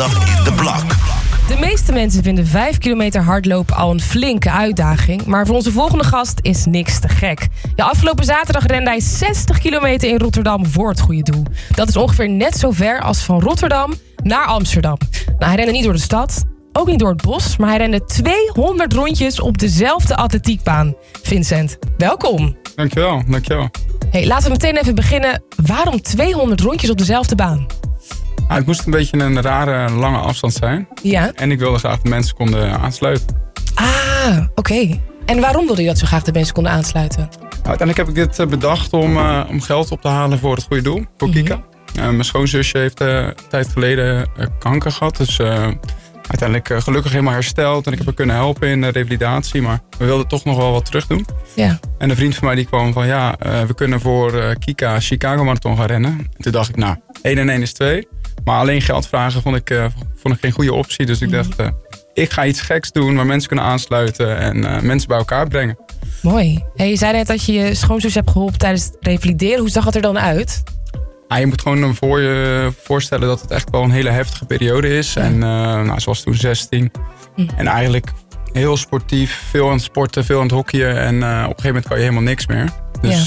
zaterdag in de Blok. De meeste mensen vinden 5 kilometer hardlopen al een flinke uitdaging. Maar voor onze volgende gast is niks te gek. Ja, afgelopen zaterdag rende hij 60 kilometer in Rotterdam voor het goede doel. Dat is ongeveer net zo ver als van Rotterdam naar Amsterdam. Nou, hij rende niet door de stad, ook niet door het bos, maar hij rende 200 rondjes op dezelfde atletiekbaan. Vincent, welkom. Dankjewel. Hey, laten we meteen even beginnen. Waarom 200 rondjes op dezelfde baan? Het moest een beetje een rare, lange afstand zijn. Ja. En ik wilde graag dat mensen konden aansluiten. Ah, oké. En waarom wilde je dat zo graag de mensen konden aansluiten? Uiteindelijk heb ik dit bedacht om geld op te halen voor het goede doel, voor Kika. Mijn schoonzusje heeft een tijd geleden kanker gehad. Dus uiteindelijk gelukkig helemaal hersteld. En ik heb haar kunnen helpen in de revalidatie. Maar we wilden toch nog wel wat terug doen. Ja. En een vriend van mij die kwam van we kunnen voor Kika Chicago Marathon gaan rennen. En toen dacht ik 1 en 1 is 2. Maar alleen geld vragen vond ik geen goede optie. Dus ik dacht, ik ga iets geks doen waar mensen kunnen aansluiten en mensen bij elkaar brengen. Mooi. Hey, je zei net dat je je schoonzus hebt geholpen tijdens het revalideren. Hoe zag het er dan uit? Je moet gewoon voor je voorstellen dat het echt wel een hele heftige periode is. En ze was toen 16. En eigenlijk heel sportief, veel aan het sporten, veel aan het hockeyen. En op een gegeven moment kan je helemaal niks meer. Dus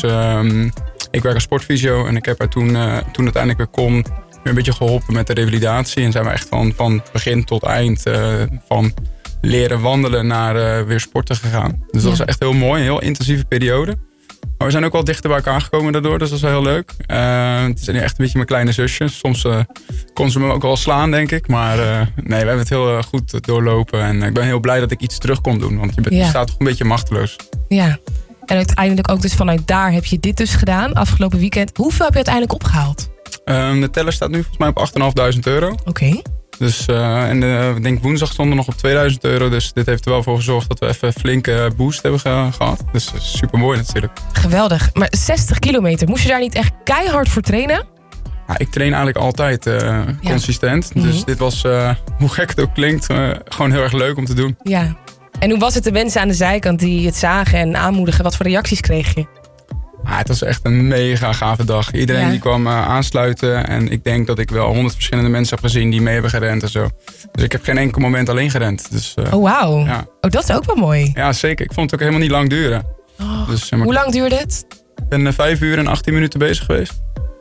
ik werk als sportfysio en ik heb haar toen uiteindelijk weer kon weer een beetje geholpen met de revalidatie. En zijn we echt van begin tot eind van leren wandelen naar weer sporten gegaan. Dus dat was echt heel mooi, een heel intensieve periode. Maar we zijn ook wel dichter bij elkaar gekomen daardoor, dus dat was wel heel leuk. Het is echt een beetje mijn kleine zusje. Soms kon ze me ook wel slaan, denk ik. Maar we hebben het heel goed doorlopen. En ik ben heel blij dat ik iets terug kon doen, want je staat toch een beetje machteloos. Ja, en uiteindelijk ook dus vanuit daar heb je dit dus gedaan, afgelopen weekend. Hoeveel heb je uiteindelijk opgehaald? De teller staat nu volgens mij op €8.500. Oké. Dus ik denk woensdag stonden we nog op €2.000. Dus dit heeft er wel voor gezorgd dat we even een flinke boost hebben gehad. Dus super mooi natuurlijk. Geweldig. Maar 60 kilometer, moest je daar niet echt keihard voor trainen? Ik train eigenlijk altijd consistent. Dus dit was, hoe gek het ook klinkt, gewoon heel erg leuk om te doen. Ja. En hoe was het de mensen aan de zijkant die het zagen en aanmoedigen? Wat voor reacties kreeg je? Het was echt een mega gave dag. Iedereen die kwam aansluiten. En ik denk dat ik wel 100 verschillende mensen heb gezien die mee hebben gerend en zo. Dus ik heb geen enkel moment alleen gerend. Dus, oh, wauw. Ja. Oh, dat is ook wel mooi. Ja, zeker. Ik vond het ook helemaal niet lang duren. Oh. Dus, hoe lang duurde het? Ik ben 5 uur en 18 minuten bezig geweest.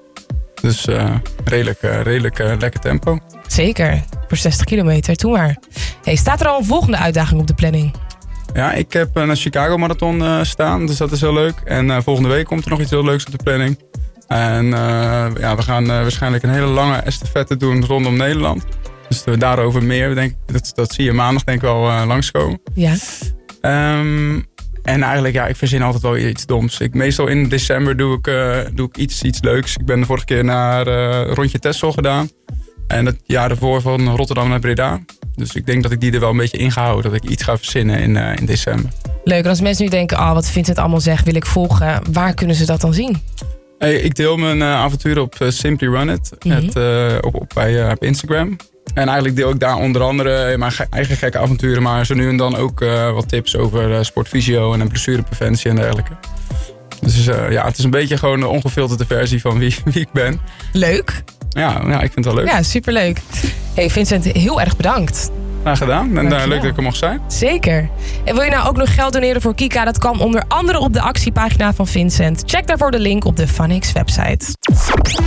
Dus redelijk lekker tempo. Zeker. Voor 60 kilometer. Doe maar. Hey, staat er al een volgende uitdaging op de planning? Ja, ik heb een Chicago Marathon staan, dus dat is heel leuk. En volgende week komt er nog iets heel leuks op de planning. En we gaan waarschijnlijk een hele lange estafette doen rondom Nederland. Dus daarover meer, denk ik, dat zie je maandag denk ik wel langskomen. Ja. En eigenlijk, ik verzin altijd wel iets doms. Meestal in december doe ik iets leuks. Ik ben de vorige keer naar Rondje Texel gedaan. En het jaar ervoor van Rotterdam naar Breda. Dus ik denk dat ik die er wel een beetje in ga houden. Dat ik iets ga verzinnen in december. Leuk, en als mensen nu denken, wat Vincent allemaal zegt, wil ik volgen. Waar kunnen ze dat dan zien? Ik deel mijn avonturen op Simply Run It. Op Instagram. En eigenlijk deel ik daar onder andere mijn eigen gekke avonturen. Maar zo nu en dan ook wat tips over sportfysio en blessurepreventie en dergelijke. Dus het is een beetje gewoon de ongefilterde versie van wie ik ben. Leuk. Ja, ik vind het wel leuk. Ja, superleuk. Hey Vincent, heel erg bedankt. Graag gedaan. En leuk dat ik er mocht zijn. Zeker. En wil je nou ook nog geld doneren voor Kika? Dat kan onder andere op de actiepagina van Vincent. Check daarvoor de link op de Funix website.